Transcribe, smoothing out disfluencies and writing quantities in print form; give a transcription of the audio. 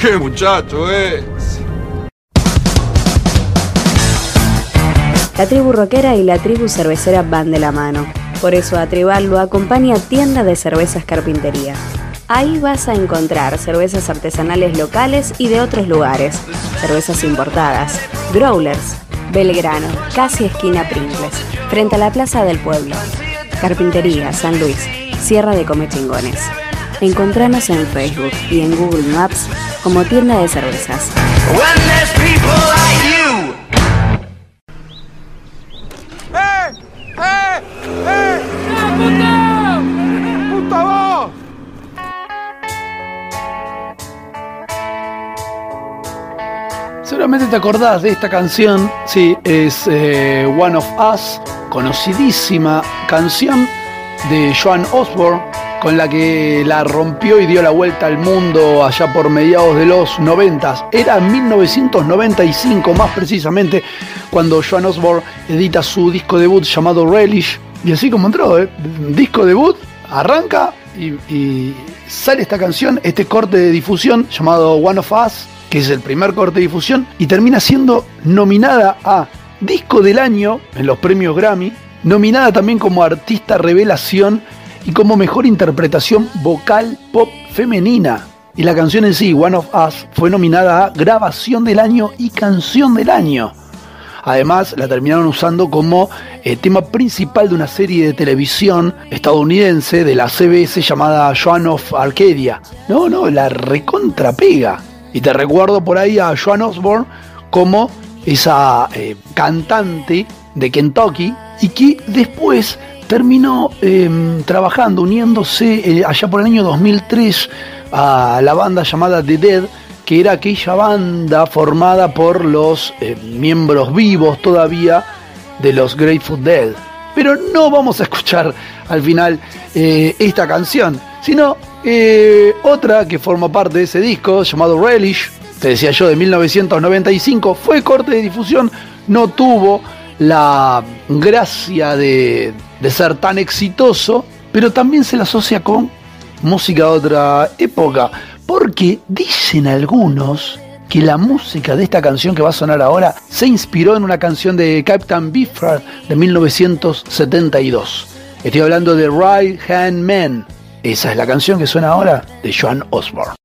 ¡Qué muchacho es! La tribu rockera y la tribu cervecera van de la mano. Por eso a Tribal lo acompaña Tienda de Cervezas Carpintería. Ahí vas a encontrar cervezas artesanales locales y de otros lugares, cervezas importadas, growlers, Belgrano, casi esquina Pringles, frente a la Plaza del Pueblo. Carpintería San Luis, Sierra de Comechingones. Encontranos en Facebook y en Google Maps como Tienda de Cervezas. ¡Puta vos! Seguramente te acordás de esta canción, sí, es One of Us, conocidísima canción de Joan Osborne, con la que la rompió y dio la vuelta al mundo allá por mediados de los 90. Era en 1995 más precisamente cuando Joan Osborne edita su disco debut llamado Relish, y así como entró, disco debut, arranca y sale esta canción, este corte de difusión llamado One of Us, que es el primer corte de difusión, y termina siendo nominada a Disco del Año en los premios Grammy, nominada también como Artista Revelación y como Mejor Interpretación Vocal Pop Femenina. Y la canción en sí, One of Us, fue nominada a Grabación del Año y Canción del Año. Además, la terminaron usando como tema principal de una serie de televisión estadounidense de la CBS llamada Joan of Arcadia. No, la recontrapega. Y te recuerdo por ahí a Joan Osborne como esa cantante de Kentucky y que después terminó trabajando, uniéndose allá por el año 2003 a la banda llamada The Dead, que era aquella banda formada por los miembros vivos todavía de los Grateful Dead. Pero no vamos a escuchar al final esta canción, sino otra que forma parte de ese disco llamado Relish, te decía yo, de 1995, fue corte de difusión, no tuvo la gracia de ser tan exitoso, pero también se la asocia con música de otra época, porque dicen algunos que la música de esta canción que va a sonar ahora se inspiró en una canción de Captain Beefheart de 1972. Estoy hablando de Right Hand Man. Esa es la canción que suena ahora de Joan Osborne.